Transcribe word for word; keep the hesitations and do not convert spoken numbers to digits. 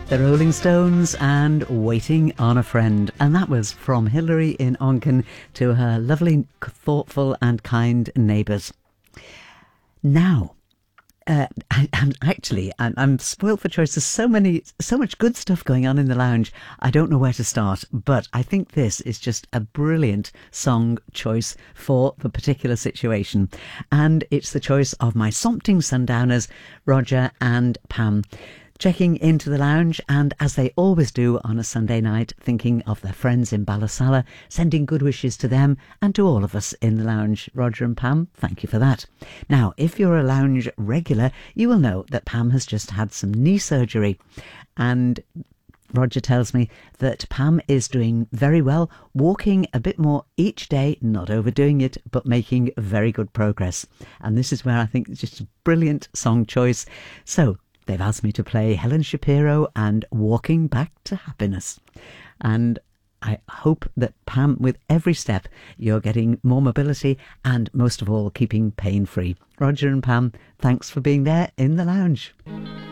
The Rolling Stones and Waiting on a Friend. And that was from Hilary in Onken to her lovely, thoughtful and kind neighbours. Now, uh, I, I'm actually, I'm, I'm spoiled for choice. There's so many, so much good stuff going on in the lounge. I don't know where to start, but I think this is just a brilliant song choice for the particular situation. And it's the choice of my Sompting Sundowners, Roger and Pam, checking into the lounge, and as they always do on a Sunday night, thinking of their friends in Ballasalla, sending good wishes to them and to all of us in the lounge. Roger and Pam, thank you for that. Now, if you're a lounge regular, you will know that Pam has just had some knee surgery, and Roger tells me that Pam is doing very well, walking a bit more each day, not overdoing it, but making very good progress. And this is where I think it's just a brilliant song choice. So, they've asked me to play Helen Shapiro and Walking Back to Happiness. And I hope that, Pam, with every step, you're getting more mobility and, most of all, keeping pain-free. Roger and Pam, thanks for being there in the lounge.